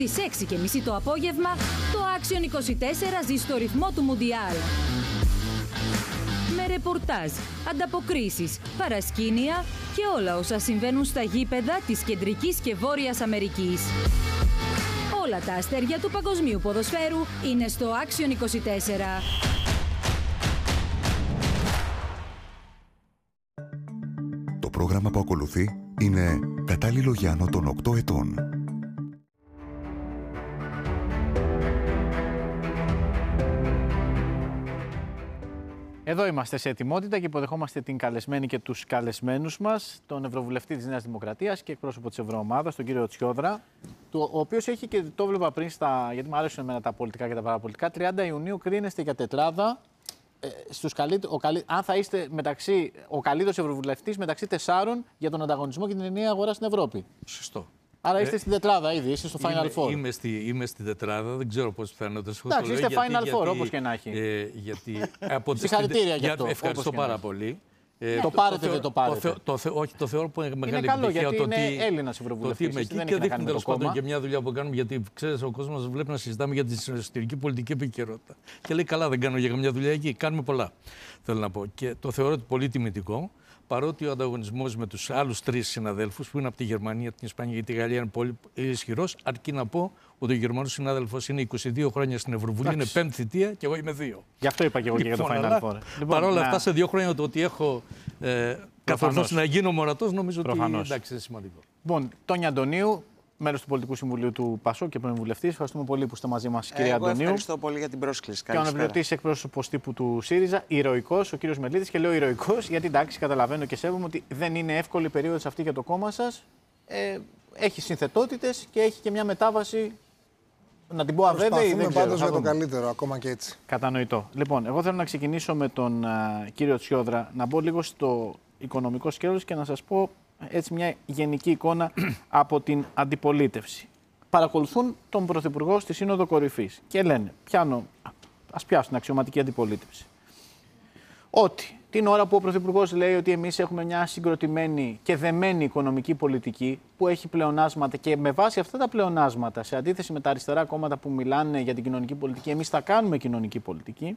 Στις 6:30 το απόγευμα, το Action 24 ζει στο ρυθμό του Μουντιάλ. Με ρεπορτάζ, ανταποκρίσεις, παρασκήνια και όλα όσα συμβαίνουν στα γήπεδα της Κεντρικής και Βόρειας Αμερικής. Όλα τα αστέρια του παγκοσμίου ποδοσφαίρου είναι στο Action 24. Το πρόγραμμα που ακολουθεί είναι κατάλληλο για άνω των 8 ετών. Εδώ είμαστε σε ετοιμότητα και υποδεχόμαστε την καλεσμένη και τους καλεσμένους μας, τον Ευρωβουλευτή της Νέας Δημοκρατίας και εκπρόσωπο της Ευρωομάδας, τον κύριο Τσιόδρα, ο οποίος έχει και το έβλεπα πριν, γιατί μου άρεσαν εμένα τα πολιτικά και τα παραπολιτικά, 30 Ιουνίου κρίνεστε για τετράδα. Αν θα είστε ο καλύτερος Ευρωβουλευτής μεταξύ 4 για τον ανταγωνισμό και την ενιαία αγορά στην Ευρώπη. Σωστό. Άρα είστε στην τετράδα ήδη, είστε στο Final Four. Είμαι στην τετράδα, δεν ξέρω πόσες πιθανότητες έχω. Εντάξει, είστε Final Four, όπως και να έχει. Συγχαρητήρια για αυτό. Ευχαριστώ πάρα πολύ. Το πάρετε, δεν το πάρετε. Όχι, το θεωρώ που είναι μεγάλη επιτυχία. Είναι καλό, γιατί είναι Έλληνας Ευρωβουλευτής. Είμαι εκεί και δείχνει τέλος πάντων και μια δουλειά που κάνουμε. Γιατί ξέρεις, ο κόσμος μας βλέπει να συζητάμε για την εσωτερική πολιτική επικαιρότητα. Και λέει, καλά, δεν κάνω για καμιά δουλειά εκεί. Κάνουμε πολλά. Θέλω να πω. Και το θεωρώ πολύ τιμητικό. Παρότι ο ανταγωνισμός με τους άλλους 3 συναδέλφους που είναι από τη Γερμανία, την Ισπανία και τη Γαλλία είναι πολύ ισχυρός, αρκεί να πω ότι ο Γερμανός συνάδελφος είναι 22 χρόνια στην Ευρωβουλή, είναι 5η θητεία και εγώ είμαι 2. Γι' αυτό είπα και εγώ και για το Final Four. Παρ' όλα αυτά, σε 2 χρόνια το ότι έχω καθορθώσει να γίνω μορατός, νομίζω ότι εντάξει, είναι σημαντικό. Λοιπόν, Τόνια Αντωνίου, μέλος του Πολιτικού Συμβουλίου του ΠΑΣΟΚ και πρώην βουλευτής. Ευχαριστούμε πολύ που είστε μαζί μας, κυρία Αντωνίου. Ευχαριστώ πολύ για την πρόσκληση. Και ο αναπληρωτής εκπρόσωπος τύπου του ΣΥΡΙΖΑ, ηρωικός, ο κύριος Μελίδης. Και λέω ηρωικός, γιατί εντάξει, καταλαβαίνω και σέβομαι ότι δεν είναι εύκολη η περίοδος αυτή για το κόμμα σας. Έχει συνθετότητες και έχει και μια μετάβαση. Να την πω αβέβαιη. Προσπαθούμε πάντως για το καλύτερο, ακόμα και έτσι. Κατανοητό. Λοιπόν, εγώ θέλω να ξεκινήσω με τον κύριο Τσιόδρα, να μπω λίγο στο οικονομικό σκέλος και να σας πω έτσι μια γενική εικόνα από την αντιπολίτευση. Παρακολουθούν τον Πρωθυπουργό στη Σύνοδο Κορυφής και λένε, ας πιάσουν αξιωματική αντιπολίτευση, ότι την ώρα που ο Πρωθυπουργός λέει ότι εμείς έχουμε μια συγκροτημένη και δεμένη οικονομική πολιτική που έχει πλεονάσματα και με βάση αυτά τα πλεονάσματα, σε αντίθεση με τα αριστερά κόμματα που μιλάνε για την κοινωνική πολιτική, εμείς θα κάνουμε κοινωνική πολιτική.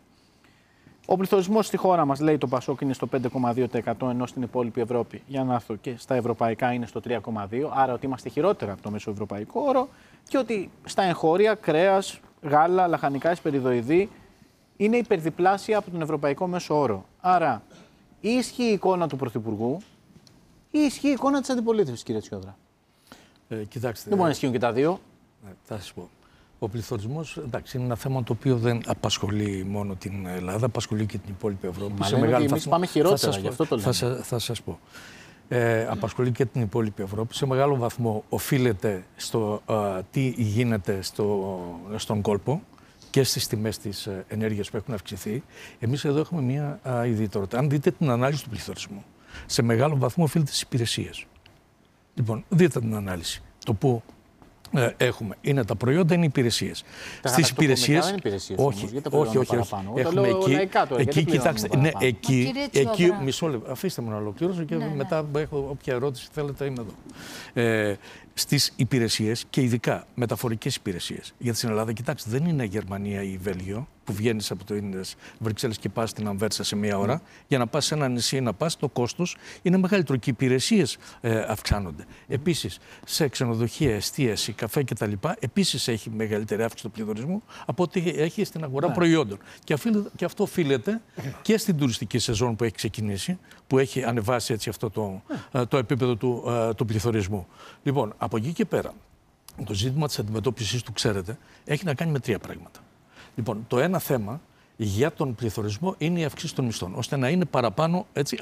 Ο πληθωρισμός στη χώρα μας, λέει το ΠΑΣΟΚ, είναι στο 5,2%, ενώ στην υπόλοιπη Ευρώπη, για να έρθω και στα ευρωπαϊκά, είναι στο 3,2%. Άρα ότι είμαστε χειρότερα από το μεσοευρωπαϊκό όρο και ότι στα εγχώρια, κρέας, γάλα, λαχανικά, εσπεριδοειδή είναι υπερδιπλάσια από τον ευρωπαϊκό μέσο όρο. Άρα, ή ισχύει η εικόνα του Πρωθυπουργού ή ισχύει η εικόνα της αντιπολίτευσης, κύριε Τσιόδρα. Κοιτάξτε. Δεν μπορεί να ισχύουν και τα δύο. Θα σας πω. Ο πληθωρισμός, εντάξει, είναι ένα θέμα το οποίο δεν απασχολεί μόνο την Ελλάδα, απασχολεί και την υπόλοιπη Ευρώπη. Μα λένε ότι εμείς πάμε χειρότερα, γι' αυτό το λέμε. Θα σας πω. Απασχολεί και την υπόλοιπη Ευρώπη. Σε μεγάλο βαθμό οφείλεται στο τι γίνεται στον κόλπο και στις τιμές της ενέργειας που έχουν αυξηθεί. Εμείς εδώ έχουμε μια ιδιαιτερότητα. Αν δείτε την ανάλυση του πληθωρισμού, σε μεγάλο βαθμό οφείλεται στις υπηρεσίες. Λοιπόν, δείτε την ανάλυση. Το που έχουμε. Είναι τα προϊόντα, είναι οι υπηρεσίες. Στις υπηρεσίες. Όχι. Έχουμε εκεί, κοιτάξτε. Ναι, εκεί μισό λεπτό. Αφήστε με να ολοκληρώσω και μετά έχω όποια ερώτηση θέλετε, είμαι εδώ. Στις υπηρεσίες και ειδικά μεταφορικές υπηρεσίες. Γιατί στην Ελλάδα, κοιτάξτε, δεν είναι Γερμανία ή Βέλγιο που βγαίνεις από το Βρυξέλλες και πας στην Αμβέρσα σε μία ώρα. Για να πας σε ένα νησί να πας, το κόστος είναι μεγαλύτερο και οι υπηρεσίες αυξάνονται. Επίσης, σε ξενοδοχεία, εστίαση, καφέ κτλ. Επίσης έχει μεγαλύτερη αύξηση του πληθωρισμού από ό,τι έχει στην αγορά προϊόντων. Και αυτό οφείλεται και στην τουριστική σεζόν που έχει ξεκινήσει, που έχει ανεβάσει έτσι αυτό το επίπεδο του πληθωρισμού. Λοιπόν, από εκεί και πέρα, το ζήτημα της αντιμετώπισης του, ξέρετε, έχει να κάνει με 3 πράγματα. Λοιπόν, το ένα θέμα για τον πληθωρισμό είναι η αυξήση των μισθών, ώστε να είναι παραπάνω έτσι,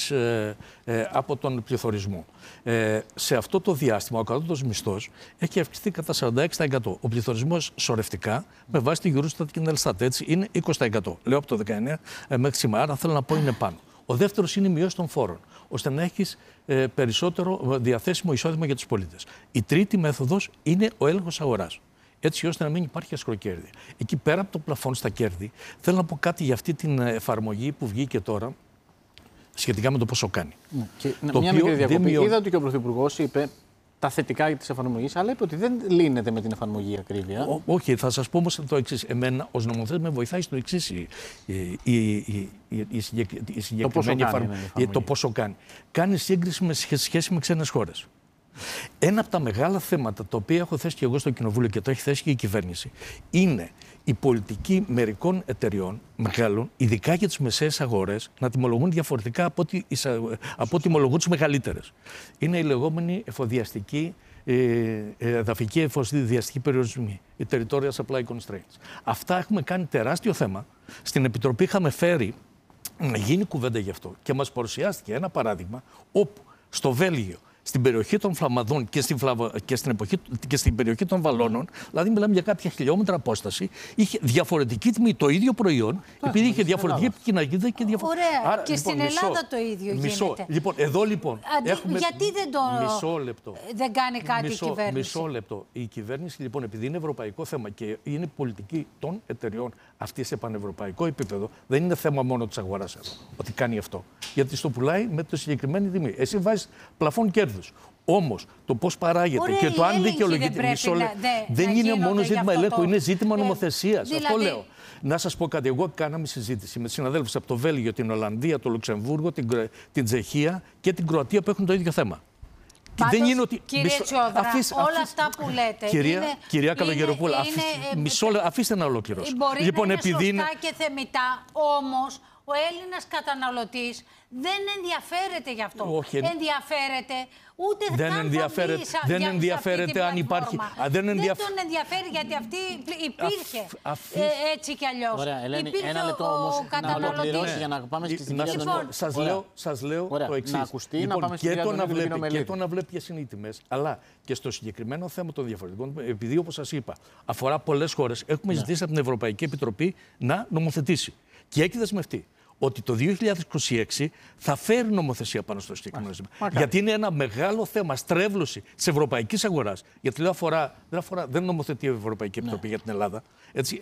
από τον πληθωρισμό. Σε αυτό το διάστημα, ο κατώτατος μισθός έχει αυξηθεί κατά 46%. Ο πληθωρισμός σωρευτικά, με βάση τη Eurostat και την Ελστάτ, έτσι, είναι 20%. Λέω από το 19 μέχρι σήμερα, άρα θέλω να πω είναι πάνω. Ο δεύτερος είναι η μείωση των φόρων, ώστε να έχεις περισσότερο διαθέσιμο εισόδημα για τους πολίτες. Η τρίτη μέθοδος είναι ο έλεγχος αγοράς, έτσι ώστε να μην υπάρχει ασκροκέρδη. Εκεί πέρα από το πλαφόν στα κέρδη, θέλω να πω κάτι για αυτή την εφαρμογή που βγήκε τώρα σχετικά με το πόσο κάνει. Ναι. Και μια μικρή διακοπή. Είδα ότι και ο Πρωθυπουργός είπε τα θετικά της εφαρμογής, αλλά είπε ότι δεν λύνεται με την εφαρμογή η ακρίβεια. Όχι, θα σας πω όμως το εξής. Εμένα ως νομοθέτη με βοηθάει στο εξής η συγκεκριμένη εφαρμογή. Το πόσο κάνει. Κάνει σύγκριση με σχέση με ξένες χώρες. Ένα από τα μεγάλα θέματα τα οποία έχω θέσει και εγώ στο Κοινοβούλιο και το έχει θέσει και η κυβέρνηση είναι η πολιτική μερικών εταιριών μεγάλων, ειδικά για τις μεσαίες αγορές, να τιμολογούν διαφορετικά από ό,τι τιμολογούν τις μεγαλύτερες. Είναι η λεγόμενη εφοδιαστική, εδαφική εφοδιαστική περιορισμοί, οι territorial supply constraints. Αυτά έχουμε κάνει τεράστιο θέμα. Στην Επιτροπή είχαμε φέρει να γίνει κουβέντα γι' αυτό και μας παρουσιάστηκε ένα παράδειγμα όπου στο Βέλγιο, στην περιοχή των Φλαμανδών και στην περιοχή των Βαλώνων, δηλαδή μιλάμε για κάποια χιλιόμετρα απόσταση, είχε διαφορετική τιμή το ίδιο προϊόν, επειδή είχε διαφορετική επικοινωνία και διαφορετική. Ωραία. Άρα, και λοιπόν, στην Ελλάδα το ίδιο γίνεται. Λοιπόν, εδώ λοιπόν. Γιατί δεν το. Μισό λεπτό. Δεν κάνει κάτι η κυβέρνηση. Μισό λεπτό. Η κυβέρνηση λοιπόν, επειδή είναι ευρωπαϊκό θέμα και είναι πολιτική των εταιριών αυτή σε πανευρωπαϊκό επίπεδο, δεν είναι θέμα μόνο της αγοράς εδώ, ότι κάνει αυτό. Γιατί στο πουλάει με τη συγκεκριμένη τιμή. Εσύ βάζεις πλαφόν κέρδους. Όμως το πώς παράγεται. Ωραία, και το αν δικαιολογείται. Δεν είναι μόνο ζήτημα ελέγχου, είναι ζήτημα νομοθεσίας. Δηλαδή... Αυτό λέω. Να σας πω κάτι. Εγώ κάναμε συζήτηση με συναδέλφους από το Βέλγιο, την Ολλανδία, το Λουξεμβούργο, την Τσεχία και την Κροατία που έχουν το ίδιο θέμα. Πάντως, δεν είναι ότι... Κύριε Τσιόδρα, όλα αυτά που λέτε. Κυρία Καλογεροπούλα, αφήστε να ολοκληρώσω. Μπορεί λοιπόν, να είναι σωστά και θεμιτά, όμως ο Έλληνας καταναλωτής δεν ενδιαφέρεται γι' αυτό. Όχι, ενδιαφέρεται ούτε δεν ενδιαφέρεται αν υπάρχει. Δεν τον ενδιαφέρει γιατί αυτή υπήρχε έτσι κι αλλιώς. Ωραία, Ελένη, ένα λεπτό όμως να ολοκληρώσει για να πάμε στη συγκεκριμένη. Σας λέω το εξής. Να ακουστεί, να πάμε στη συγκεκριμένη. Και το να βλέπει ποιες είναι οι τιμές, αλλά και στο συγκεκριμένο θέμα των διαφορετικών, επειδή όπως σας είπα αφορά πολλές χώρες, έχουμε ζητήσει από την Ευρωπαϊκή Επιτροπή να νομοθετήσει. Και έχει δεσμευτεί ότι το 2026 θα φέρει νομοθεσία πάνω στο συγκεκριμένο ζήτημα. Γιατί είναι ένα μεγάλο θέμα στρέβλωση της ευρωπαϊκής αγοράς. Γιατί δεν νομοθετεί η Ευρωπαϊκή Επιτροπή για την Ελλάδα. Έτσι,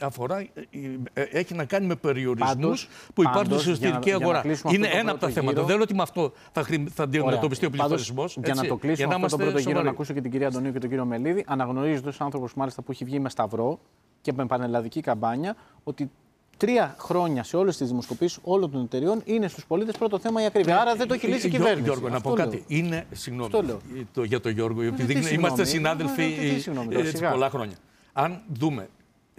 έχει να κάνει με περιορισμούς που υπάρχουν στην εσωτερική αγορά. Είναι ένα από τα θέματα. Δεν λέω ότι με αυτό θα αντιμετωπιστεί ο πληθωρισμός. Για να το κλείσουμε αυτόν τον πρώτο γύρο, να ακούσω και την κυρία Αντωνίου και τον κύριο Μελίδη. Αναγνωρίζεται ως άνθρωπος μάλιστα που έχει βγει με σταυρό και με πανελλαδική καμπάνια ότι 3 χρόνια σε όλες τις δημοσκοπήσεις όλων των εταιριών είναι στους πολίτες πρώτο θέμα η ακρίβεια. Άρα δεν το έχει λύσει η κυβέρνηση. Γιώργο, να πω κάτι. Είναι, συγγνώμη για τον Γιώργο, επειδή είμαστε συνάδελφοι πολλά χρόνια. Αν δούμε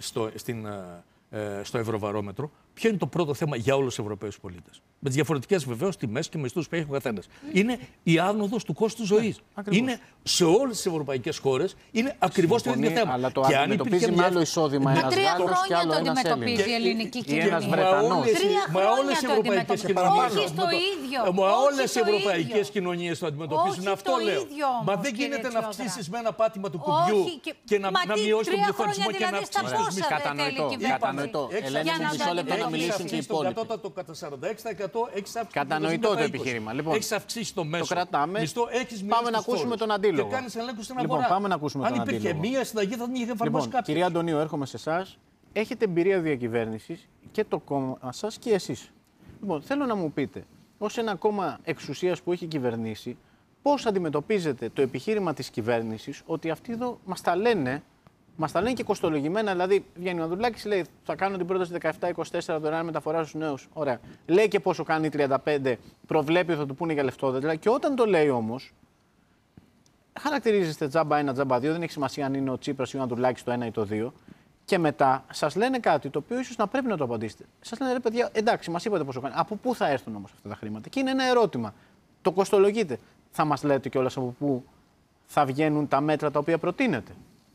στο Ευρωβαρόμετρο, ποιο είναι το πρώτο θέμα για όλους τους Ευρωπαίους πολίτες. Με τις διαφορετικές βεβαίως τιμές και μισθούς που έχει ο καθένας. Είναι η άνοδος του κόστους ζωής. Είναι σε όλες τις ευρωπαϊκές χώρες, είναι ακριβώς το ίδιο θέμα. Αλλά το αντιμετωπίζει με άλλο εισόδημα ένας Γάλλος και άλλο ένας Έλληνας. Το αντιμετωπίζει η ελληνική κυβέρνηση. Μα όλες οι ευρωπαϊκές κοινωνίες. Όχι στο ίδιο. Μα όλες οι ευρωπαϊκές κοινωνίες το αντιμετωπίζουν. Αυτό λέω. Μα δεν γίνεται να αυξήσεις με ένα πάτημα του κουμπιού και να μειώσεις τον πληθωρισμό και να αυξήσεις. Κατανοητό. Ελένη, μισό λεπτό να μιλήσουν και οι υπόλοιποι. Κατά 46%. Κατανοητό το επιχείρημα. Λοιπόν, έχεις αυξήσει το μέσο μισθό, πάμε να ακούσουμε τον αντίλογο. Και κάνεις ελέγχους στην αγορά. Λοιπόν, πάμε να ακούσουμε τον αντίλογο. Αν υπήρχε μία συνταγή, θα την είχε εφαρμόσει κάποιος. Κυρία Αντωνίου, έρχομαι σε εσάς. Έχετε εμπειρία διακυβέρνησης και το κόμμα σας και εσείς. Λοιπόν, θέλω να μου πείτε, ως ένα κόμμα εξουσίας που έχει κυβερνήσει, πώς αντιμετωπίζετε το επιχείρημα της κυβέρνησης ότι αυτοί εδώ μας τα λένε και κοστολογημένα. Δηλαδή, βγαίνει ο Ανδρουλάκης, λέει: θα κάνω την πρόταση 17-24 δωρεάν μεταφορά στους νέους. Ωραία. Λέει και πόσο κάνει 35, προβλέπει ότι θα του πούνε για λεφτόδεντρα. Και όταν το λέει όμως, χαρακτηρίζεστε τζάμπα 1, τζάμπα 2, δεν έχει σημασία αν είναι ο Τσίπρας ή ο Ανδρουλάκης το 1 ή το 2. Και μετά σας λένε κάτι το οποίο ίσως να πρέπει να το απαντήσετε. Σας λένε: ρε παιδιά, εντάξει, μας είπατε πόσο κάνει. Από πού θα έρθουν όμως αυτά τα χρήματα? Και είναι ένα ερώτημα. Το κοστολογείτε. Θα μας λέτε κιόλας από πού θα βγαίνουν τα μέτρα τα οποία προτείνετε?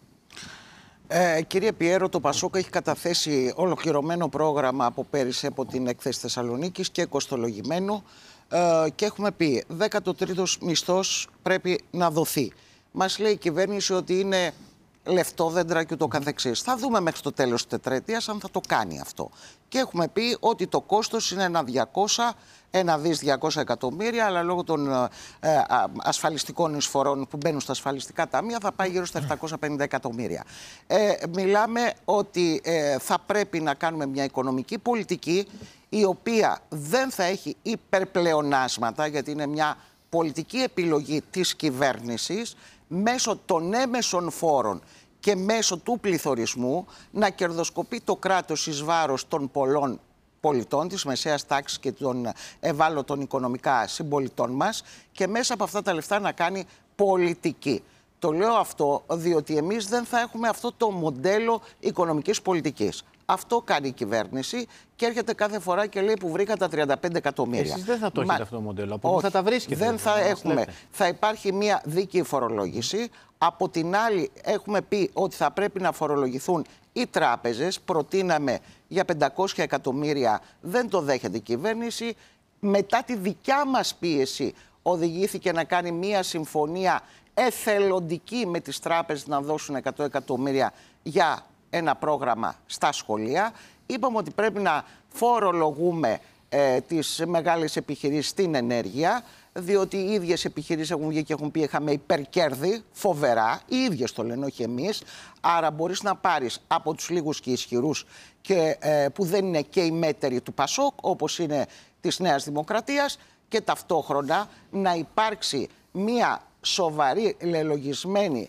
Κύριε Πιέρο, το Πασόκ έχει καταθέσει ολοκληρωμένο πρόγραμμα από πέρυσι από την έκθεση Θεσσαλονίκης και κοστολογημένο και έχουμε πει 13ος μισθός πρέπει να δοθεί. Μας λέει η κυβέρνηση ότι είναι λεφτόδεντρα και ούτω καθεξής. Θα δούμε μέχρι το τέλος της τετραετίας αν θα το κάνει αυτό. Και έχουμε πει ότι το κόστος είναι ένα δις 200 εκατομμύρια, αλλά λόγω των ασφαλιστικών εισφορών που μπαίνουν στα ασφαλιστικά ταμεία θα πάει γύρω στα 750 εκατομμύρια. Μιλάμε ότι θα πρέπει να κάνουμε μια οικονομική πολιτική η οποία δεν θα έχει υπερπλεονάσματα, γιατί είναι μια πολιτική επιλογή της κυβέρνησης, μέσω των έμεσων φόρων και μέσω του πληθωρισμού να κερδοσκοπεί το κράτος εις βάρος των πολλών πολιτών, της μεσαίας τάξης και των ευάλωτων οικονομικά συμπολιτών μας και μέσα από αυτά τα λεφτά να κάνει πολιτική. Το λέω αυτό διότι εμείς δεν θα έχουμε αυτό το μοντέλο οικονομικής πολιτικής. Αυτό κάνει η κυβέρνηση και έρχεται κάθε φορά και λέει που βρήκα τα 35 εκατομμύρια. Εσείς δεν θα το έχετε αυτό το μοντέλο. Από πού θα τα βρίσκετε? Δεν θα έχουμε. Θα υπάρχει μια δίκαιη φορολόγηση. Από την άλλη έχουμε πει ότι θα πρέπει να φορολογηθούν οι τράπεζες. Προτείναμε για 500 εκατομμύρια. Δεν το δέχεται η κυβέρνηση. Μετά τη δικιά μας πίεση οδηγήθηκε να κάνει μια συμφωνία εθελοντική με τις τράπεζες να δώσουν 100 εκατομμύρια για ένα πρόγραμμα στα σχολεία. Είπαμε ότι πρέπει να φορολογούμε τις μεγάλες επιχειρήσεις στην ενέργεια, διότι οι ίδιες επιχειρήσεις έχουν βγει και έχουν πει είχαμε υπερκέρδη, φοβερά, οι ίδιες το λένε, όχι εμείς. Άρα μπορείς να πάρεις από τους λίγους και ισχυρούς και, που δεν είναι και οι μέτεροι του Πασόκ, όπως είναι της Νέας Δημοκρατίας, και ταυτόχρονα να υπάρξει μία σοβαρή, λελογισμένη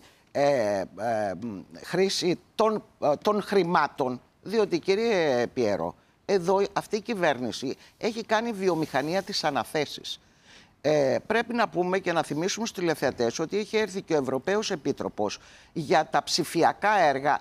χρήση των χρημάτων, διότι κύριε Πιέρο, εδώ αυτή η κυβέρνηση έχει κάνει βιομηχανία της αναθέσεις. Πρέπει να πούμε και να θυμίσουμε στους τηλεθεατές ότι είχε έρθει και ο Ευρωπαίος Επίτροπος για τα ψηφιακά έργα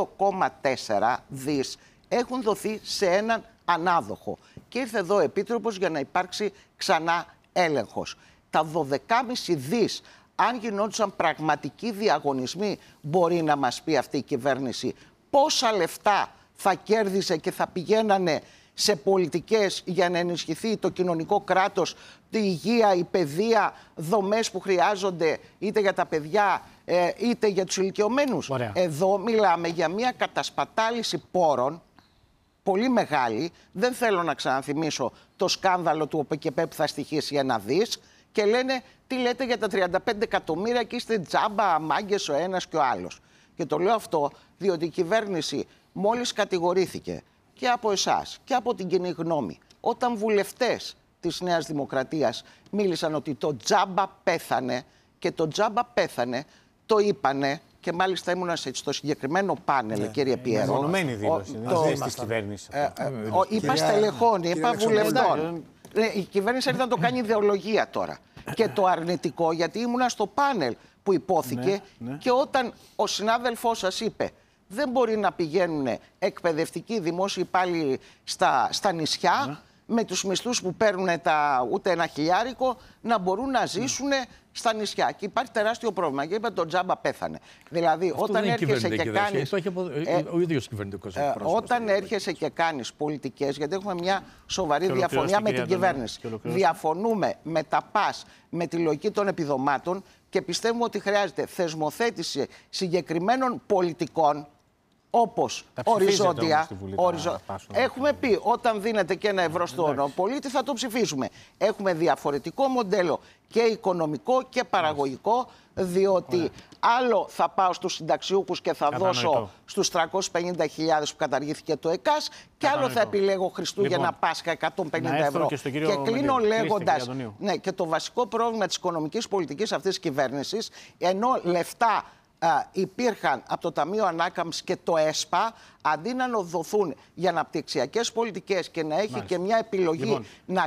2,4 δις έχουν δοθεί σε έναν ανάδοχο. Και ήρθε εδώ ο Επίτροπος για να υπάρξει ξανά έλεγχος. Τα 12,5 δις, αν γινόντουσαν πραγματικοί διαγωνισμοί, μπορεί να μας πει αυτή η κυβέρνηση πόσα λεφτά θα κέρδισε και θα πηγαίνανε σε πολιτικές για να ενισχυθεί το κοινωνικό κράτος, η υγεία, η παιδεία, δομές που χρειάζονται είτε για τα παιδιά είτε για τους ηλικιωμένους. Εδώ μιλάμε για μια κατασπατάληση πόρων πολύ μεγάλη. Δεν θέλω να ξαναθυμίσω το σκάνδαλο του ΟΠΕΚΕΠΕ που θα στοιχήσει 1 δις και λένε τι λέτε για τα 35 εκατομμύρια και είστε τζάμπα μάγκες ο ένας και ο άλλος. Και το λέω αυτό διότι η κυβέρνηση μόλις κατηγορήθηκε και από εσάς και από την κοινή γνώμη, όταν βουλευτές της Νέας Δημοκρατίας μίλησαν ότι το τζάμπα πέθανε, και το τζάμπα πέθανε, το είπανε, και μάλιστα ήμουν στο συγκεκριμένο πάνελ, κύριε Πιέρο. Μονομένη δήλωση, δεν είστε της κυβέρνησης. Είπα στελεχών, είπα βουλευτών. Η κυβέρνηση έρθει να το κάνει ιδεολογία τώρα. Και το αρνητικό, γιατί ήμουνα στο πάνελ που υπόθηκε και όταν ο συνάδελφός σας είπε δεν μπορεί να πηγαίνουν εκπαιδευτικοί δημόσιοι υπάλληλοι στα νησιά με τους μισθούς που παίρνουν ούτε ένα χιλιάρικο να μπορούν να ζήσουν στα νησιά. Και υπάρχει τεράστιο πρόβλημα. Και είπε το τζάμπα πέθανε. Δηλαδή, αυτό όταν έρχεσαι και κάνεις. Ο ίδιος κυβερνητικός όταν έρχεσαι και κάνεις πολιτικές, γιατί έχουμε μια σοβαρή διαφωνία με την κυβέρνηση. Διαφωνούμε με τα ΠΑΣ, με τη λογική των επιδομάτων και πιστεύουμε ότι χρειάζεται θεσμοθέτηση συγκεκριμένων πολιτικών. Όπως οριζόντια. Έχουμε πει όταν δίνεται και 1 ευρώ στον πολίτη θα το ψηφίσουμε. Έχουμε διαφορετικό μοντέλο και οικονομικό και παραγωγικό, διότι άλλο θα πάω στους συνταξιούχους και θα δώσω στους 350.000 που καταργήθηκε το ΕΚΑΣ και άλλο θα επιλέγω Χριστούγεννα, Πάσχα 150 ευρώ. Και κλείνω λέγοντας, ναι, και το βασικό πρόβλημα της οικονομικής πολιτικής αυτής της κυβέρνησης, ενώ λεφτά υπήρχαν από το Ταμείο Ανάκαμψης και το ΕΣΠΑ, αντί να δοθούν για αναπτυξιακές πολιτικές και να έχει και μια επιλογή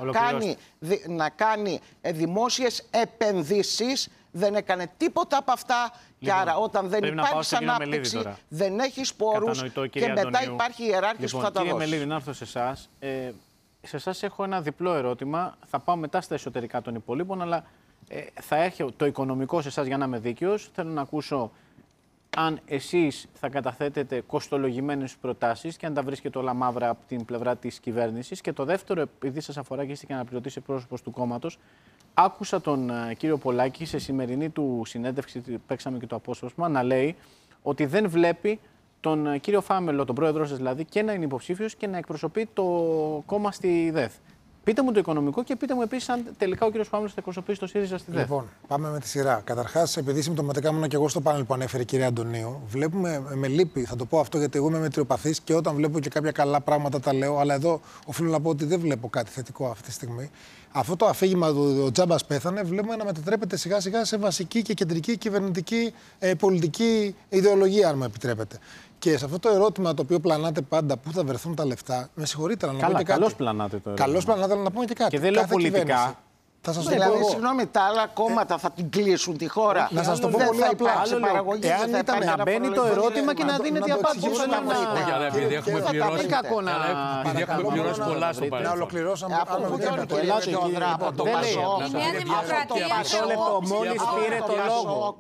να κάνει δημόσιες επενδύσεις, δεν έκανε τίποτα από αυτά. Και άρα όταν δεν υπάρχει ανάπτυξη, δεν έχει πόρους και μετά υπάρχει η ιεράρχηση που θα τα δώσει. Κύριε Μελίδη, να έρθω σε εσάς. Σε εσάς έχω ένα διπλό ερώτημα. Θα πάω μετά στα εσωτερικά των υπολείπων, αλλά θα έρχεται το οικονομικό σε εσάς για να είμαι δίκαιος. Θέλω να ακούσω αν εσείς θα καταθέτετε κοστολογημένες προτάσεις και αν τα βρίσκετε όλα μαύρα από την πλευρά της κυβέρνησης. Και το δεύτερο, επειδή σας αφορά και είστε και αναπληρωτής εκπρόσωπος του κόμματος, άκουσα τον κύριο Πολάκη σε σημερινή του συνέντευξη, παίξαμε και το απόσπασμα, να λέει ότι δεν βλέπει τον κύριο Φάμελο, τον πρόεδρό σας δηλαδή, και να είναι υποψήφιος και να εκπροσωπεί το κόμμα στη ΔΕΘ. Πείτε μου το οικονομικό και πείτε μου επίσης αν τελικά ο κύριος Φάμελος θα εκπροσωπήσει το ΣΥΡΙΖΑ στη ΔΕΘ. Λοιπόν, πάμε με τη σειρά. Καταρχάς, επειδή συμπτωματικά ήμουν και εγώ στο πάνελ που ανέφερε η κυρία Αντωνίου, βλέπουμε με λύπη, θα το πω αυτό γιατί εγώ είμαι μετριοπαθής και όταν βλέπω και κάποια καλά πράγματα τα λέω, αλλά εδώ οφείλω να πω ότι δεν βλέπω κάτι θετικό αυτή τη στιγμή. αυτό το αφήγημα του ο Τζάμπας πέθανε, βλέπουμε να μετατρέπεται σιγά-σιγά σε βασική και κεντρική κυβερνητική πολιτική ιδεολογία, αν μου επιτρέπετε. Και σε αυτό το ερώτημα το οποίο πλανάτε πάντα, πού θα βρεθούν τα λεφτά, με συγχωρείτε να πω και κάτι. Καλώς πλανάτε το ερώτημα. Καλώς πλανάτε, αλλά να πούμε και κάτι. Και δεν λέω πολιτικά. Θα σας το Δηλαδή, πω εγώ. συγγνώμη, τα άλλα κόμματα θα την κλείσουν τη χώρα. Να σας το πω πολύ απλά. Εάν ήταν να μπαίνει το ερώτημα και να δίνεται η απάντηση. Επειδή έχουμε πληρώσει πολλά στο παρελθόν. Να ολοκληρώσω. Μισό λεπτό, μόλις πήρε το λόγο.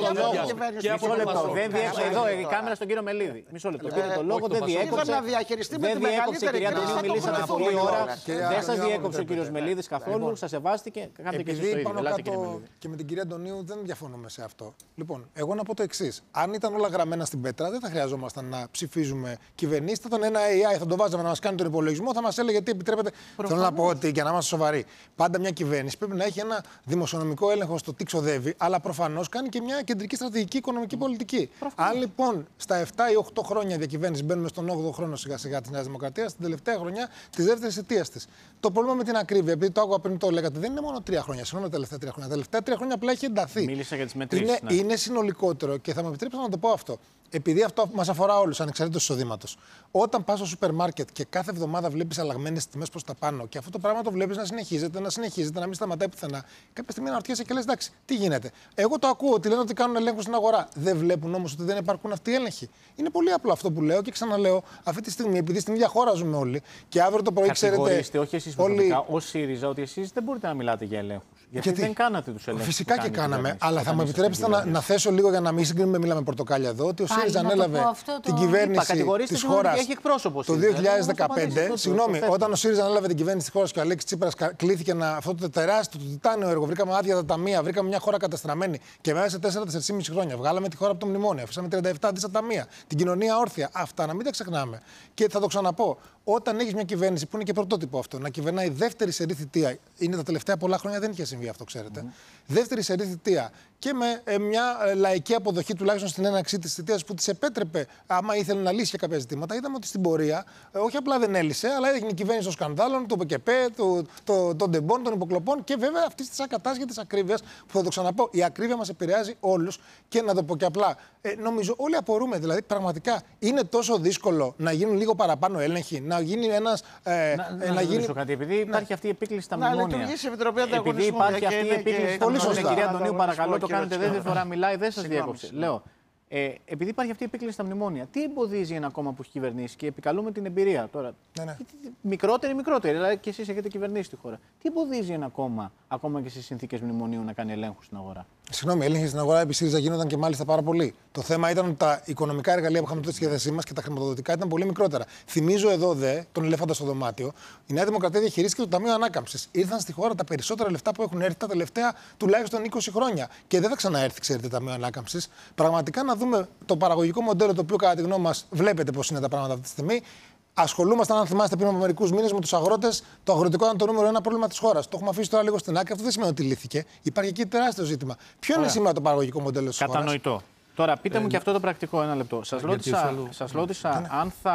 Μισό λεπτό. Εδώ η κάμερα στον κύριο Μελίδη. Μισό λεπτό. Πήρε το λόγο, δεν διέκοψε. Δεν διέκοψε, κυρία Αντωνίου, μιλήσατε πολλή ώρα. Δεν σας διέκοψε ο κύριος Μελίδης καθόλου. Σας σεβάστηκε. Επειδή πάνω κάτω και με την κυρία Αντωνίου δεν διαφωνούμε σε αυτό. Λοιπόν, εγώ να πω το εξής. Αν ήταν όλα γραμμένα στην πέτρα, δεν θα χρειαζόμασταν να ψηφίζουμε κυβερνήσεις. Θα ήταν ένα AI, θα τον βάζαμε να μας κάνει τον υπολογισμό, θα μας έλεγε τι επιτρέπεται. Θέλω να πω ότι, για να είμαστε σοβαροί, πάντα μια κυβέρνηση πρέπει να έχει ένα δημοσιονομικό έλεγχο στο τι ξοδεύει, αλλά προφανώς κάνει και μια κεντρική στρατηγική οικονομική πολιτική. Αν λοιπόν στα 7 ή 8 χρόνια διακυβέρνηση μπαίνουμε στον 8ο χρόνο σιγά-σιγά της Νέας Δημοκρατίας, την τελευταία χρονιά της δεύτερης θητείας της. Το πρόβλημα με την ακρίβεια, επειδή το άκουγα πριν το λέγατε, δεν είναι μόνο 3 χρόνια, συγγνώμη, τα τελευταία 3 χρόνια. Τα τελευταία 3 χρόνια απλά έχει ενταθεί. Μίλησα για τις μετρήσεις. Είναι συνολικότερο και θα με επιτρέψετε να το πω αυτό. Επειδή αυτό μας αφορά όλους, ανεξαρτήτως εισοδήματος. Όταν πας στο σούπερ μάρκετ και κάθε εβδομάδα βλέπεις αλλαγμένες τιμές προς τα πάνω και αυτό το πράγμα το βλέπεις να συνεχίζεται, να μην σταματάει πουθενά, κάποια στιγμή να ρωτιέσαι και λες εντάξει, τι γίνεται. Εγώ το ακούω ότι λένε ότι κάνουν ελέγχους στην αγορά. Δεν βλέπουν όμως ότι δεν υπάρχουν αυτοί οι έλεγχοι. Είναι πολύ απλό αυτό που λέω και ξαναλέω αυτή τη στιγμή, επειδή στην ίδια χώρα ζούμε όλοι και αύριο το πρωί ξέρετε. Κατηγορήστε, όχι εσείς προσωπικά, ως ΣΥΡΙΖΑ, ότι εσείς δεν μπορείτε να μιλάτε για ελέγχους. Γιατί δεν κάνατε τους ελέγχους. Φυσικά και κάναμε. Αλλά θα μου επιτρέψετε να θέσω λίγο για να μην συγκρίνουμε, μιλάμε πορτοκάλια εδώ, ότι ο ΣΥΡΙΖΑ ανέλαβε την κυβέρνηση της χώρας το 2015. Συγγνώμη, όταν ο ΣΥΡΙΖΑ ανέλαβε την κυβέρνηση της χώρας και ο Αλέξης Τσίπρας κλήθηκε αυτό το τεράστιο, το τιτάνιο έργο, βρήκαμε άδεια τα ταμεία, βρήκαμε μια χώρα καταστραμμένη και μέσα σε 4-4,5 χρόνια βγάλαμε τη χώρα από το μνημόνιο, αφήσαμε 37 δις ταμεία, την κοινωνία όρθια. Αυτά να μην τα ξεχνάμε. Και θα το ξαναπώ. Όταν έχει μια κυβέρνηση που είναι και πρωτότυπο αυτό, να κυβερνάει δεύτερη σερή θητεία, είναι τα τελευταία πολλά χρόνια, δεν είχε συμβεί αυτό, ξέρετε. Δεύτερη σερή θητεία και με μια λαϊκή αποδοχή, τουλάχιστον στην έναρξή τη θητεία, που τη επέτρεπε, άμα ήθελε να λύσει κάποια ζητήματα, είδαμε ότι στην πορεία όχι απλά δεν έλυσε, αλλά έγινε η κυβέρνηση των σκανδάλων, του ΠΚΠ, των ντεμπών, των υποκλοπών και βέβαια αυτή τη ακατάσχετη ακρίβεια, που θα το ξαναπώ, η ακρίβεια μα επηρεάζει όλους και να το πω και απλά. Νομίζω όλοι απορούμε, δηλαδή πραγματικά είναι τόσο δύσκολο να γίνουν λίγο παραπάνω έλεγχοι, να γίνει ένας. Να γίνει κάτι, επειδή υπάρχει αυτή η επίκληση στα μνημόνια. Να λειτουργήσει η Επιτροπή Ανταγωνισμού. Επειδή υπάρχει αυτή η επίκληση στα μνημόνια, κυρία Αντωνίου, παρακαλώ, το κάνετε δεύτερη φορά, μιλάει, δεν σας διέκοψε. Λέω, επειδή υπάρχει αυτή η επίκληση στα μνημόνια, τι εμποδίζει ένα κόμμα που έχει κυβερνήσει και επικαλούμε την εμπειρία τώρα. Μικρότερη, δηλαδή και εσείς έχετε κυβερνήσει τη χώρα. Τι εμποδίζει ένα κόμμα, ακόμα και στις συνθήκες μνημονίου, να κάνει ελέγχους στην αγορά? Συγγνώμη, έλεγχοι στην αγορά επί ΣΥΡΙΖΑ γίνονταν και μάλιστα πάρα πολύ. Το θέμα ήταν ότι τα οικονομικά εργαλεία που είχαμε τότε στη διάθεσή μας και τα χρηματοδοτικά ήταν πολύ μικρότερα. Θυμίζω εδώ τον ελέφαντα στο δωμάτιο, η Νέα Δημοκρατία διαχειρίστηκε το Ταμείο Ανάκαμψης. Ήρθαν στη χώρα τα περισσότερα λεφτά που έχουν έρθει τα τελευταία τουλάχιστον 20 χρόνια. Και δεν θα ξαναέρθει, ξέρετε, το Ταμείο Ανάκαμψης. Πραγματικά να δούμε το παραγωγικό μοντέλο, το οποίο κατά τη γνώμη μας βλέπετε πώς είναι τα πράγματα αυτή τη στιγμή. Ασχολούμασταν, αν θυμάστε, πριν από μερικούς μήνες με τους αγρότες. Το αγροτικό ήταν το νούμερο 1 πρόβλημα της χώρας. Το έχουμε αφήσει τώρα λίγο στην άκρη. Αυτό δεν σημαίνει ότι λύθηκε. Υπάρχει εκεί τεράστιο ζήτημα. Ποιο είναι σήμερα το παραγωγικό μοντέλο της χώρας? Κατανοητό. Τώρα, πείτε μου και αυτό το πρακτικό, ένα λεπτό. Σας ρώτησα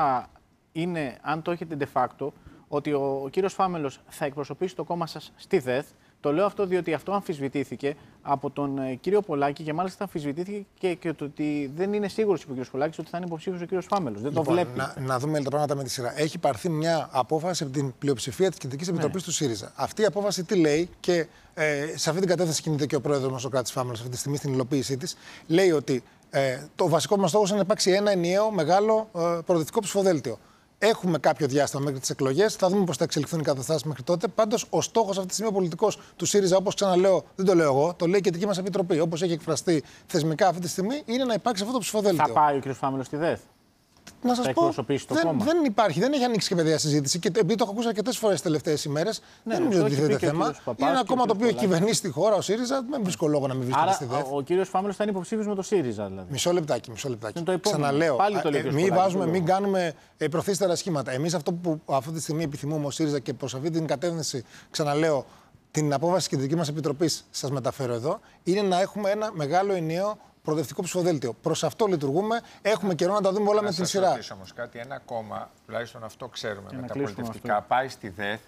αν το έχετε de facto, ότι ο κύριος Φάμελος θα εκπροσωπήσει το κόμμα σας στη ΔΕΘ. Το λέω αυτό διότι αυτό αμφισβητήθηκε από τον κύριο Πολάκη και μάλιστα αμφισβητήθηκε και το ότι δεν είναι σίγουρος ο κύριος Πολάκης ότι θα είναι υποψήφιος ο κύριος Φάμελος. Δεν το βλέπει. Να δούμε τα πράγματα με τη σειρά. Έχει πάρθει μια απόφαση από την πλειοψηφία της Κεντρικής Επιτροπής του ΣΥΡΙΖΑ. Αυτή η απόφαση τι λέει, και σε αυτή την κατεύθυνση κινείται και ο πρόεδρος μας, ο Κράτης Φάμελος, αυτή τη στιγμή στην υλοποίησή της, λέει ότι το βασικό μας στόχος είναι να υπάρξει ένα ενιαίο μεγάλο προοδευτικό ψηφοδέλτιο. Έχουμε κάποιο διάστημα μέχρι τις εκλογές. Θα δούμε πώς θα εξελιχθούν οι καταστάσεις μέχρι τότε. Πάντως, ο στόχος αυτή τη στιγμή πολιτικός του ΣΥΡΙΖΑ, όπως ξαναλέω, δεν το λέω εγώ, το λέει και η δική μας Επιτροπή, όπως έχει εκφραστεί θεσμικά αυτή τη στιγμή, είναι να υπάρξει αυτό το ψηφοδέλτιο. Θα πάει ο κ. Φάμελος στη ΔΕΘ? Να σας πω, δεν υπάρχει, δεν έχει ανοίξει και παιδιά συζήτηση. Και επειδή το έχω ακούσει αρκετές φορές τις τελευταίες ημέρες, δεν νομίζω ότι τίθεται θέμα. Είναι ένα κόμμα το οποίο έχει κυβερνήσει τη χώρα, ο ΣΥΡΙΖΑ. Δεν βρίσκω λόγο να μην βρίσκεται στη ΔΕΘ. Ο κύριος Φάμελος θα είναι υποψήφιος με το ΣΥΡΙΖΑ, δηλαδή. Μισό λεπτάκι. Ξαναλέω, μην κάνουμε προθύστερα σχήματα. Εμείς αυτό που αυτή τη στιγμή επιθυμούμε ο ΣΥΡΙΖΑ και προς αυτή την κατεύθυνση, ξαναλέω, την απόφαση της Κεντρικής μας Επιτροπής σας μεταφέρω εδώ, είναι να έχουμε ένα μεγάλο ενιαίο προοδευτικό ψηφοδέλτιο. Προς αυτό λειτουργούμε. Έχουμε καιρό να τα δούμε όλα με την σειρά. Να σας ρωτήσω όμως κάτι. Ένα κόμμα, τουλάχιστον αυτό ξέρουμε με τα πολιτευτικά, πάει στη ΔΕΘ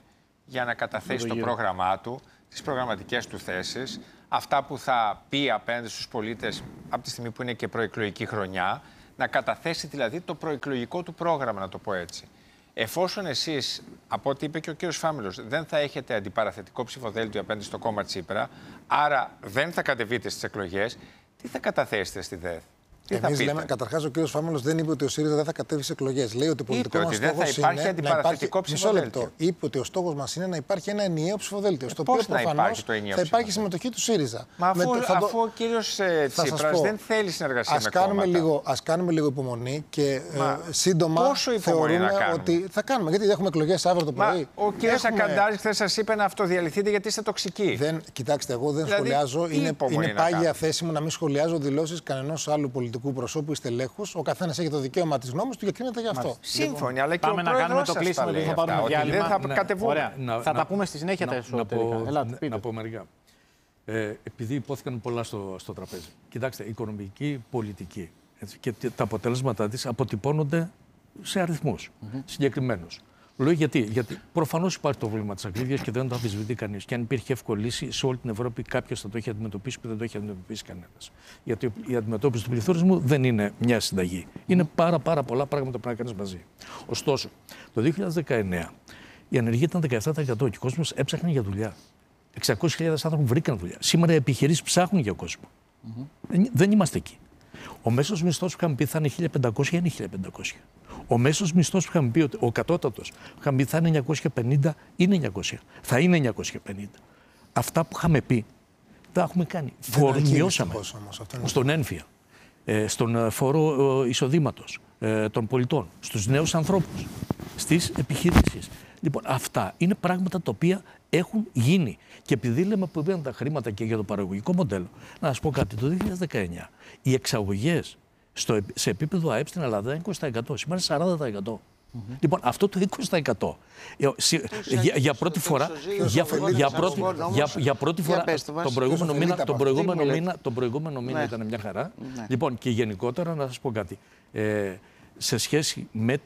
για να καταθέσει το πρόγραμμά του, τις προγραμματικές του θέσεις, αυτά που θα πει απέναντι στους πολίτες από τη στιγμή που είναι και προεκλογική χρονιά, να καταθέσει δηλαδή το προεκλογικό του πρόγραμμα, να το πω έτσι. Εφόσον εσείς, από ό,τι είπε και ο κύριος Φάμελος, δεν θα έχετε αντιπαραθετικό ψηφοδέλτιο απέναντι στο κόμμα Τσίπρα, άρα δεν θα κατεβείτε στις εκλογές, τι θα καταθέσετε στη ΔΕΘ? Εμείς λέμε, καταρχάς, ο κύριος Φάμελος δεν είπε ότι ο ΣΥΡΙΖΑ δεν θα κατέβει σε εκλογές. Λέει ότι ο πολιτικός μας στόχος είναι να υπάρχει. Μισό λεπτό. Είπε ότι ο στόχος μας είναι να υπάρχει ένα ενιαίο ψηφοδέλτιο. Στο οποίο προφανώς θα υπάρχει συμμετοχή του ΣΥΡΙΖΑ. Μα αφού ο κύριος Τσίπρας δεν θέλει συνεργασία με κόμματα. Ας κάνουμε λίγο υπομονή και σύντομα θεωρούμε ότι θα κάνουμε. Γιατί έχουμε εκλογές αύριο το πρωί. Ο κύριος Ακαντάρης χθες σας είπε να αυτοδιαλυθείτε γιατί είστε τοξικοί. Κοιτάξτε, εγώ δεν σχολιάζω. Είναι πάγια θέση μου να μην σχολιάζω δηλώσεις κανενός άλλου πολιτικού προσώπου ή στελέχους. Ο καθένας έχει το δικαίωμα της γνώμης του και κρίνεται γι' αυτό. Σύμφωνοι, αλλά και πάμε να κάνουμε το κλείσιμο, γιατί θα πάρουμε διάλειμμα. Δεν θα κατεβούμε. Θα τα πούμε στη συνέχεια τα εσωτερικά. Να πω μερικά. Επειδή υπόθηκαν πολλά στο τραπέζι. Κοιτάξτε, η οικονομική πολιτική και τα αποτέλεσματά της αποτυπώνονται σε αριθμούς συγκεκριμένους. Λέω γιατί προφανώς υπάρχει το πρόβλημα της ακρίβειας και δεν το αμφισβητεί κανείς. Και αν υπήρχε εύκολη λύση σε όλη την Ευρώπη, κάποιος θα το έχει αντιμετωπίσει που δεν το έχει αντιμετωπίσει κανένας. Γιατί η αντιμετώπιση του πληθωρισμού δεν είναι μια συνταγή. Είναι πάρα πολλά πράγματα που πρέπει να κάνεις μαζί. Ωστόσο, το 2019 η ανεργία ήταν 17% και ο κόσμος έψαχνε για δουλειά. 600.000 άνθρωποι βρήκαν δουλειά. Σήμερα οι επιχειρήσεις ψάχνουν για κόσμο. Δεν είμαστε εκεί. Ο μέσος μισθός που είχαμε πει θα είναι 1.500 είναι 1.500. Ο μέσος μισθός που είχαμε πει, ο κατώτατος που είχαμε πει θα είναι 950 είναι 900. Θα είναι 950. Αυτά που είχαμε πει τα έχουμε κάνει. Μειώσαμε στον ένφια, στον φόρο εισοδήματος των πολιτών, στους νέους ανθρώπους, στις επιχειρήσεις. Λοιπόν, αυτά είναι πράγματα τα οποία έχουν γίνει. Και επειδή λέμε που πήγαν τα χρήματα και για το παραγωγικό μοντέλο, να σας πω κάτι, το 2019 οι εξαγωγές σε επίπεδο ΑΕΠ στην Ελλάδα είναι 20%, σήμερα είναι 40%. Λοιπόν, αυτό το 20% για πρώτη φορά, τον προηγούμενο μήνα ήταν μια χαρά. Λοιπόν, και γενικότερα να σας πω κάτι, σε σχέση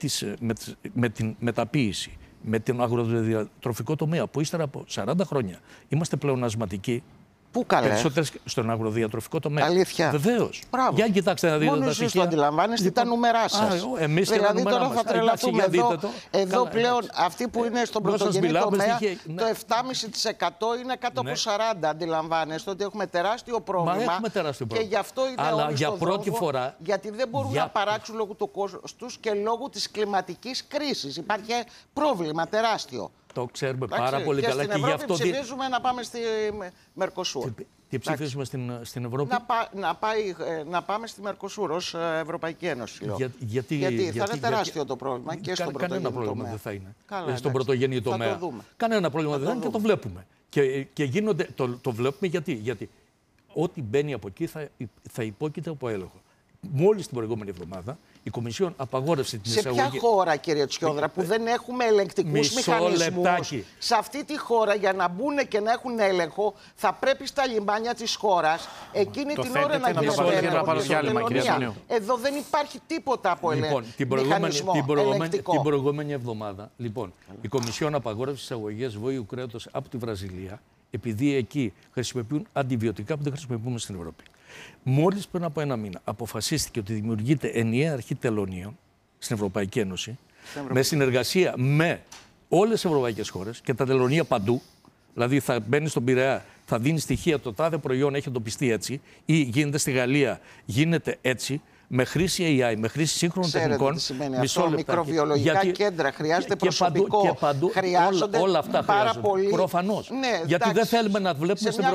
με την μεταποίηση, με τον αγροδιατροφικό τομέα, που ύστερα από 40 χρόνια είμαστε πλεονασματικοί. Πού καλέ? Περισσότερες στον αγροδιατροφικό τομέα. Αλήθεια. Βεβαίως. Για κοιτάξτε να δείτε μόνο τα εσείς στοιχεία. το αντιλαμβάνεστε τα νούμερά σας. Εμείς και δηλαδή τα τώρα θα τρελαθούμε εδώ πλέον αυτοί που είναι στον πρωτογενή τομέα το 7,5% είναι κάτω από 40. Αντιλαμβάνεστε ότι έχουμε τεράστιο πρόβλημα και γι' αυτό είναι όλοι στον δρόμο, γιατί δεν μπορούν να παράξουν λόγω του κόστους και λόγω της κλιματικής κρίσης. Υπάρχει πρόβλημα τεράστιο. Το ξέρουμε πάρα πολύ καλά και γι' αυτό ψηφίζουμε να πάμε στη Μερκοσούρ. Τι ψηφίζουμε στην Ευρώπη? Να πάμε στη Μερκοσούρ ως Ευρωπαϊκή Ένωση. Γιατί θα είναι τεράστιο το πρόβλημα και στον πρωτογενή τομέα. Κανένα πρόβλημα δεν θα είναι. Στον πρωτογενή τομέα. Κανένα πρόβλημα δεν θα είναι και το βλέπουμε. Και γίνονται, το βλέπουμε γιατί ό,τι μπαίνει από εκεί θα υπόκειται από έλεγχο. Μόλις την προηγούμενη εβδομάδα η Κομισιόν απαγόρευσε την εισαγωγή. Σε ποια χώρα, κύριε Τσιόδρα, που δεν έχουμε ελεγκτικούς μηχανισμούς, σε αυτή τη χώρα για να μπουν και να έχουν έλεγχο, θα πρέπει στα λιμάνια της χώρας εκείνη την ώρα να γίνει έλεγχο. Εδώ δεν υπάρχει τίποτα από μηχανισμό ελεγκτικό. Την προηγούμενη εβδομάδα, η Κομισιόν απαγόρευσε εισαγωγές βόηου κρέατος από τη Βραζιλία, επειδή εκεί χρησιμοποιούν αντιβιωτικά που δεν χρησιμοποιούμε στην Ευρώπη. Μόλις πριν από ένα μήνα αποφασίστηκε ότι δημιουργείται ενιαία αρχή τελωνίων στην Ευρωπαϊκή Ένωση, με συνεργασία με όλες τις ευρωπαϊκές χώρες και τα τελωνία παντού, δηλαδή θα μπαίνει στον Πειραιά, θα δίνει στοιχεία το τάδε προϊόν έχει εντοπιστεί έτσι, ή γίνεται στη Γαλλία, γίνεται έτσι, με χρήση AI, με χρήση σύγχρονων τεχνικών. Τι σημαίνει αυτό? Μικροβιολογικά κέντρα, χρειάζεται προσωπικό. Και παντού χρειάζονται όλα αυτά πάρα πολύ. Προφανώς. Ναι, γιατί δεν θέλουμε να βλέπουμε στην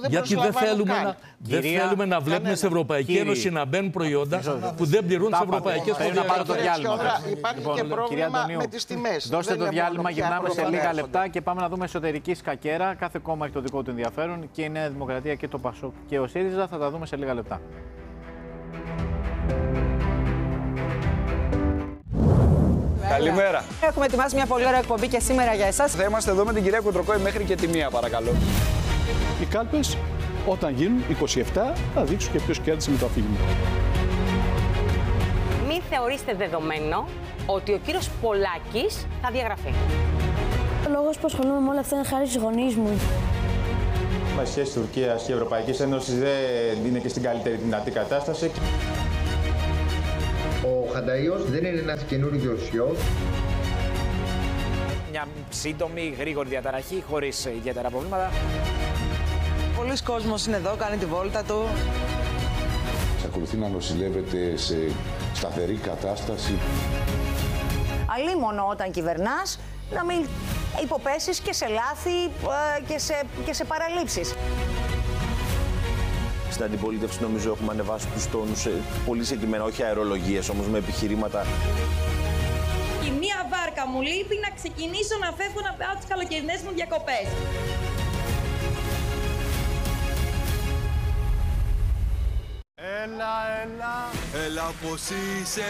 στην Ευρωπαϊκή Ένωση να μπαίνουν προϊόντα που δεν πληρούν τις ευρωπαϊκές προδιαγραφές. Υπάρχει και πρόβλημα με τις τιμές. Δώστε το διάλειμμα, γυρνάμε σε λίγα λεπτά και πάμε να δούμε εσωτερική σκακέρα. Κάθε κόμμα έχει το δικό του ενδιαφέρον και η Νέα Δημοκρατία και το ΠΑΣΟΚ και ο ΣΥΡΙΖΑ. Θα τα δούμε σε λίγα λεπτά. Καλημέρα. Έχουμε ετοιμάσει μια πολύ ωραία εκπομπή και σήμερα για εσάς. Θα είμαστε εδώ με την κυρία Κουτροκόη μέχρι και τη 1, παρακαλώ. Οι κάλπες, όταν γίνουν 27, θα δείξουν και ποιος κέρδισε με το αφήγημα. Μην θεωρήστε δεδομένο ότι ο κύριος Πολάκης θα διαγραφεί. Ο λόγος που ασχολούμαι με όλα αυτά είναι χάρη στους γονείς μου. Η σχέση Τουρκίας και Ευρωπαϊκής Ένωσης δεν είναι και στην καλύτερη δυνατή κατάσταση. Ο Χανταΐος δεν είναι ένας καινούριος ιός. Μια σύντομη, γρήγορη διαταραχή, χωρίς ιδιαίτερα προβλήματα. Πολλοί κόσμος είναι εδώ, κάνει τη βόλτα του. Εξακολουθεί να νοσηλεύεται σε σταθερή κατάσταση. Αλίμονο όταν κυβερνάς, να μην υποπέσεις και σε λάθη και σε παραλήψεις. Στην αντιπολίτευση νομίζω έχουμε ανεβάσει τους τόνους πολύ συγκεκριμένα, όχι αερολογίες όμως, με επιχειρήματα. Η μία βάρκα μου λείπει να ξεκινήσω να φεύγω να πάω τις καλοκαιρινές μου διακοπές. Έλα, έλα, έλα πως είσαι.